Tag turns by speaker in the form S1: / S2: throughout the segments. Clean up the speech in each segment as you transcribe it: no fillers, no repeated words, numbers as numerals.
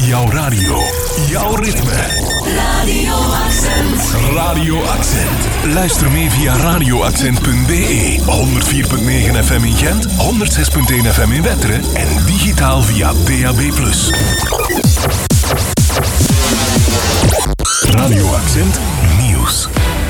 S1: Jouw radio. Jouw ritme.
S2: Radio Accent.
S1: Radio Accent. Luister mee via radioaccent.be. 104.9 FM in Gent, 106.1 FM in Wetteren en digitaal via DAB+. Radio Accent Nieuws.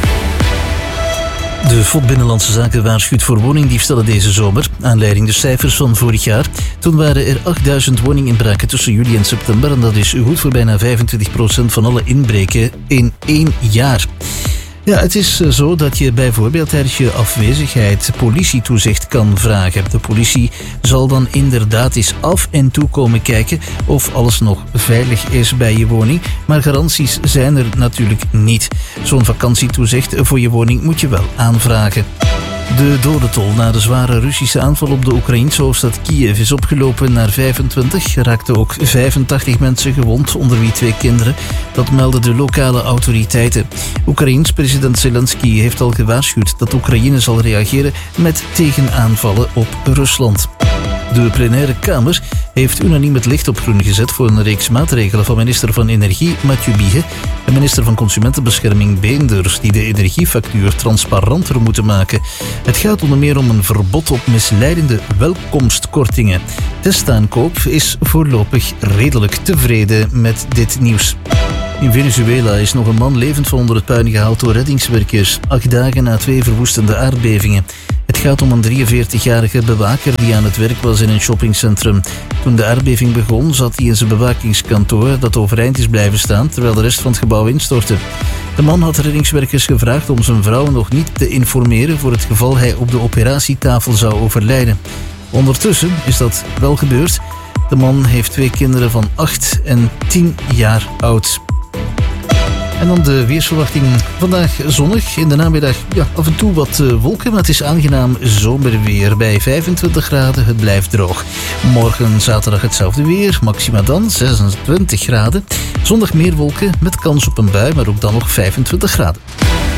S3: De FOD Binnenlandse Zaken waarschuwt voor woningdiefstallen deze zomer. Aanleiding de cijfers van vorig jaar. Toen waren er 8000 woninginbraken tussen juli en september. En dat is goed voor bijna 25% van alle inbreken in 1 jaar. Ja, het is zo dat je bijvoorbeeld tijdens je afwezigheid politietoezicht kan vragen. De politie zal dan inderdaad eens af en toe komen kijken of alles nog veilig is bij je woning. Maar garanties zijn er natuurlijk niet. Zo'n vakantietoezicht voor je woning moet je wel aanvragen. De dodentol na de zware Russische aanval op de Oekraïense hoofdstad Kiev is opgelopen naar 25. Er raakten ook 85 mensen gewond, onder wie 2 kinderen. Dat melden de lokale autoriteiten. Oekraïens president Zelensky heeft al gewaarschuwd dat Oekraïne zal reageren met tegenaanvallen op Rusland. De plenaire kamer heeft unaniem het licht op groen gezet voor een reeks maatregelen van minister van Energie Mathieu Bihe en minister van Consumentenbescherming Beenders, die de energiefactuur transparanter moeten maken. Het gaat onder meer om een verbod op misleidende welkomstkortingen. Testaankoop is voorlopig redelijk tevreden met dit nieuws. In Venezuela is nog een man levend van onder het puin gehaald door reddingswerkers, 8 dagen na 2 verwoestende aardbevingen. Het gaat om een 43-jarige bewaker die aan het werk was in een shoppingcentrum. Toen de aardbeving begon, zat hij in zijn bewakingskantoor dat overeind is blijven staan terwijl de rest van het gebouw instortte. De man had reddingswerkers gevraagd om zijn vrouw nog niet te informeren voor het geval hij op de operatietafel zou overlijden. Ondertussen is dat wel gebeurd. De man heeft 2 kinderen van 8 en 10 jaar oud. En dan de weersverwachting. Vandaag zonnig. In de namiddag af en toe wat wolken, maar het is aangenaam zomerweer. Bij 25 graden, het blijft droog. Morgen zaterdag hetzelfde weer. Maxima dan 26 graden. Zondag meer wolken met kans op een bui, maar ook dan nog 25 graden.